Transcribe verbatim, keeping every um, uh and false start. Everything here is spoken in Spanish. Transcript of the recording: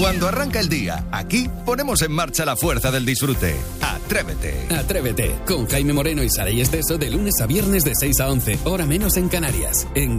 Cuando arranca el día, aquí ponemos en marcha la fuerza del disfrute. Atrévete. Atrévete, con Jaime Moreno y Saray Esteso de lunes a viernes de seis a once, hora menos en Canarias. En